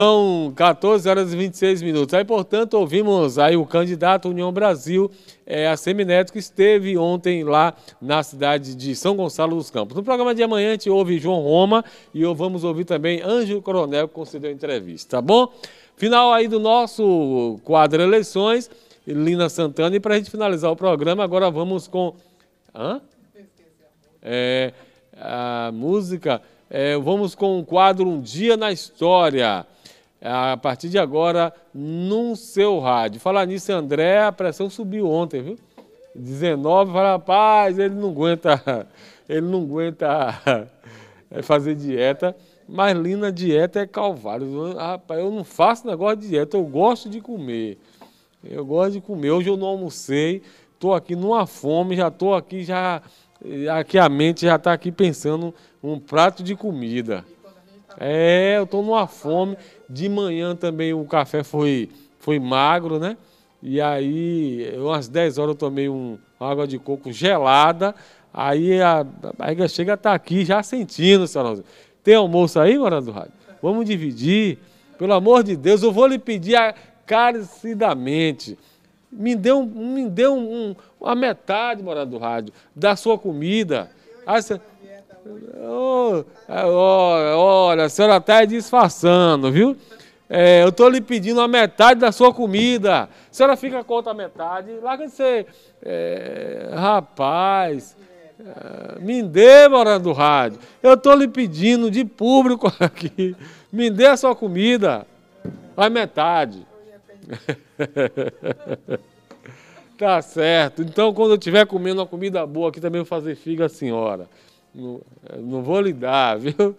São 14 horas e 26 minutos. Aí, portanto, ouvimos aí o candidato União Brasil, ACM Neto, que esteve ontem lá na cidade de São Gonçalo dos Campos. No programa de amanhã a gente ouve João Roma e vamos ouvir também Ângelo Coronel, que concedeu a entrevista, tá bom? Final aí do nosso quadro Eleições, Lina Santana. E para a gente finalizar o programa, agora vamos com... a música... vamos com o quadro Um Dia na História. A partir de agora, no seu rádio. Falar nisso, André, a pressão subiu ontem, viu? 19, fala, rapaz, ele não aguenta fazer dieta. Mas, Lina, dieta é calvário. Rapaz, eu não faço negócio de dieta, eu gosto de comer. Hoje eu não almocei, estou aqui numa fome, já estou aqui, aqui a mente já está aqui pensando um prato de comida. Eu estou numa fome. De manhã também o café foi magro, né? E aí, umas 10 horas eu tomei uma água de coco gelada. Aí a barriga chega a estar aqui já sentindo, senhora Rosa. Tem almoço aí, Morada do Rádio? Vamos dividir. Pelo amor de Deus, eu vou lhe pedir encarecidamente. Me dê uma metade, Morada do Rádio, da sua comida. Olha, a senhora está disfarçando, viu? Eu estou lhe pedindo a metade da sua comida. A senhora fica com outra metade. Larga de ser... rapaz, me dê, Morada do Rádio. Eu estou lhe pedindo de público aqui. Me dê a sua comida. A metade. Tá certo. Então, quando eu estiver comendo uma comida boa aqui, também vou fazer figa à senhora. Não vou lhe dar, viu?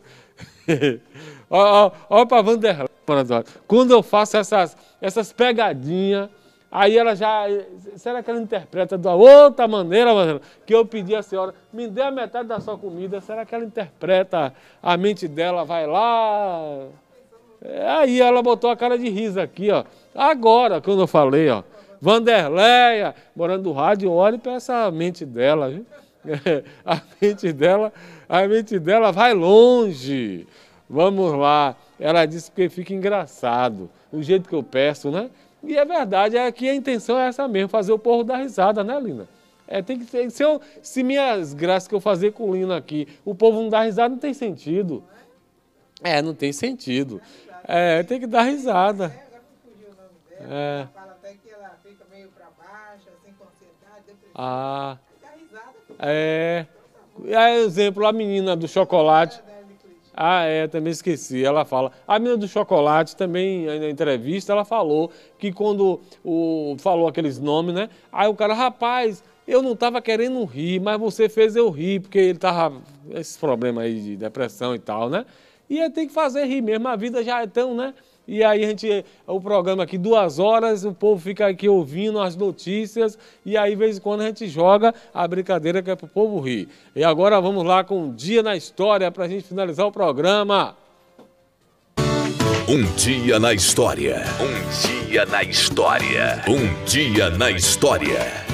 Olha para Vanderlei. Quando eu faço essas pegadinhas, aí ela já... Será que ela interpreta da outra maneira, Vanderlei? Que eu pedi à senhora, me dê a metade da sua comida. Será que ela interpreta, a mente dela vai lá... Aí ela botou a cara de riso aqui, ó. Agora, quando eu falei, ó. Vanderleia, Morada do Rádio, olhe para essa mente dela, viu? A mente dela vai longe. Vamos lá. Ela disse que fica engraçado. O jeito que eu peço, né? E é verdade, que a intenção é essa mesmo, fazer o povo dar risada, né, Lina? Tem que ser, se minhas graças que eu fazer com o Lina aqui, o povo não dá risada, não tem sentido. Não tem sentido. Tem que dar risada. Ela fala até que ela fica meio para baixo, assim, com ansiedade, depressiva. Dá risada. Exemplo, a menina do chocolate. Também esqueci. Ela fala. A menina do chocolate também, na entrevista, ela falou que quando falou aqueles nomes, né? Aí o cara, rapaz, eu não estava querendo rir, mas você fez eu rir, porque ele tava esses problemas aí de depressão e tal, né? E tem que fazer rir mesmo, a vida já é tão, né? E aí o programa aqui, 2 horas, o povo fica aqui ouvindo as notícias e aí, de vez em quando, a gente joga a brincadeira que é para o povo rir. E agora vamos lá com Um Dia na História para a gente finalizar o programa. Um dia na história. Um dia na história. Um dia na história.